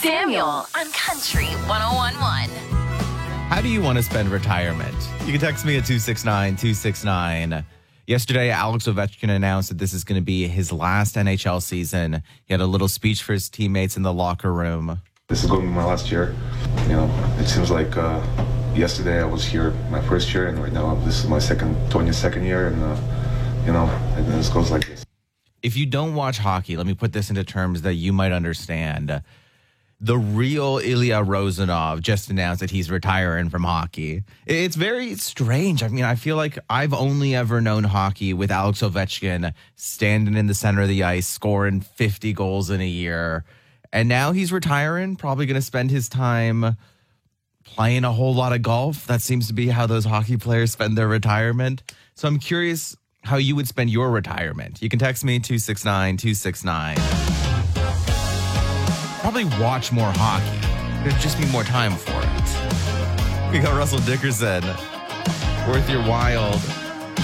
Samuel on Country 101.1. How do you want to spend retirement? You can text me at 269-269. Yesterday, Alex Ovechkin announced that this is going to be his last NHL season. He had a little speech for his teammates in the locker room. This is going to be my last year. You know, it seems like yesterday I was here my first year, and right now this is my 22nd year, and and then this goes like this. If you don't watch hockey, let me put this into terms that you might understand. The real Ilya Rozanov just announced that he's retiring from hockey. It's very strange. I mean, I feel like I've only ever known hockey with Alex Ovechkin standing in the center of the ice, scoring 50 goals in a year. And now he's retiring, probably going to spend his time playing a whole lot of golf. That seems to be how those hockey players spend their retirement. So I'm curious how you would spend your retirement. You can text me 269-269. Probably watch more hockey. There'd just be more time for it. We got Russell Dickerson. Worth Your Wild.